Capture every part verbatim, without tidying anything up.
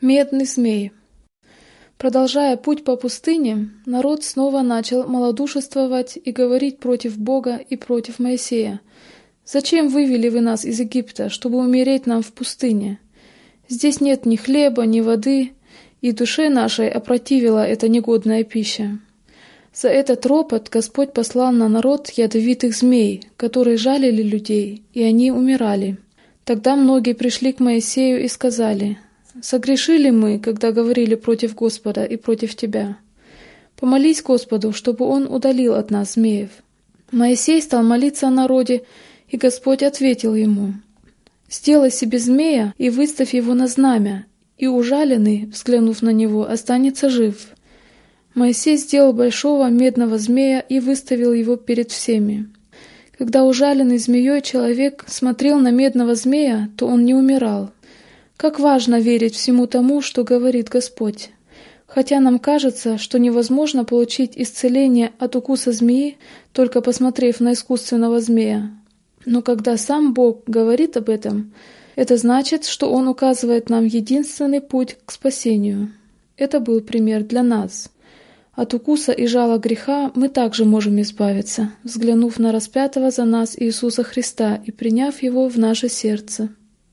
Медный змей. Продолжая путь по пустыне, народ снова начал малодушествовать и говорить против Бога и против Моисея. «Зачем вывели вы нас из Египта, чтобы умереть нам в пустыне? Здесь нет ни хлеба, ни воды, и душе нашей опротивила эта негодная пища». За этот ропот Господь послал на народ ядовитых змей, которые жалили людей, и они умирали. Тогда многие пришли к Моисею и сказали: «Согрешили мы, когда говорили против Господа и против Тебя. Помолись Господу, чтобы Он удалил от нас змеев». Моисей стал молиться о народе, и Господь ответил ему: «Сделай себе змея и выставь его на знамя, и ужаленный, взглянув на него, останется жив». Моисей сделал большого медного змея и выставил его перед всеми. Когда ужаленный змеей человек смотрел на медного змея, то он не умирал. Как важно верить всему тому, что говорит Господь. Хотя нам кажется, что невозможно получить исцеление от укуса змеи, только посмотрев на искусственного змея. Но когда сам Бог говорит об этом, это значит, что Он указывает нам единственный путь к спасению. Это был пример для нас. От укуса и жала греха мы также можем избавиться, взглянув на распятого за нас Иисуса Христа и приняв Его в наше сердце.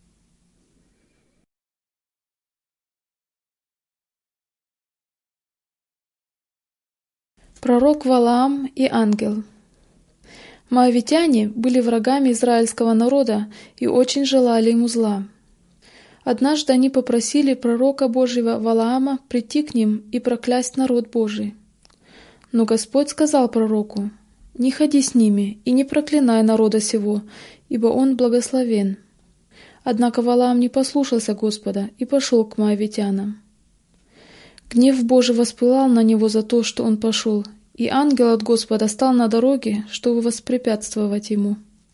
Пророк Валаам и ангел. Моавитяне были врагами израильского народа и очень желали ему зла. Однажды они попросили пророка Божьего Валаама прийти к ним и проклясть народ Божий. Но Господь сказал пророку: «Не ходи с ними и не проклинай народа сего, ибо он благословен». Однако Валаам не послушался Господа и пошел к моавитянам. Гнев Божий воспылал на него за то, что он пошел, и ангел от Господа стал на дороге, чтобы воспрепятствовать ему.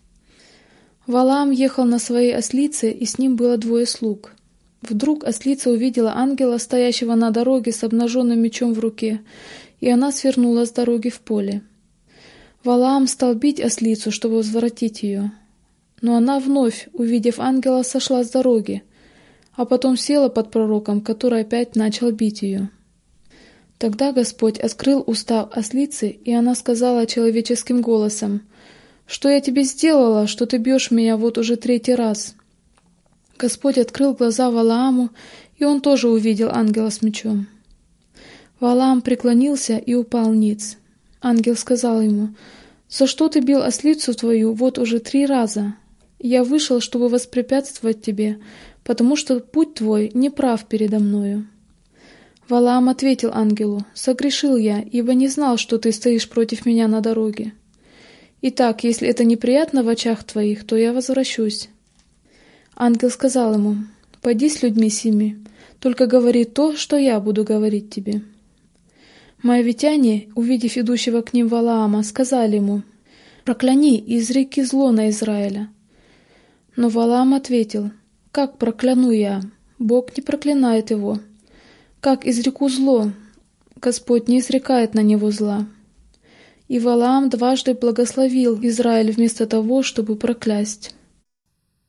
Валаам ехал на своей ослице, и с ним было двое слуг. Вдруг ослица увидела ангела, стоящего на дороге с обнаженным мечом в руке, и она свернула с дороги в поле. Валаам стал бить ослицу, чтобы возвратить ее. Но она вновь, увидев ангела, сошла с дороги, а потом села под пророком, который опять начал бить ее. Тогда Господь открыл уста ослицы, и она сказала человеческим голосом: «Что я тебе сделала, что ты бьешь меня вот уже третий раз?» Господь открыл глаза Валааму, и он тоже увидел ангела с мечом. Валаам преклонился и упал ниц. Ангел сказал ему: «За что ты бил ослицу твою вот уже три раза? Я вышел, чтобы воспрепятствовать тебе, потому что путь твой неправ передо мною». Валаам ответил ангелу: «Согрешил я, ибо не знал, что ты стоишь против меня на дороге. Итак, если это неприятно в очах твоих, то я возвращусь». Ангел сказал ему: «Пойди с людьми сими, только говори то, что я буду говорить тебе». Моавитяне, увидев идущего к ним Валаама, сказали ему: «Прокляни и изреки зло на Израиля». Но Валаам ответил: «Как прокляну я? Бог не проклинает его. Как изреку зло? Господь не изрекает на него зла». И Валаам дважды благословил Израиль вместо того, чтобы проклясть.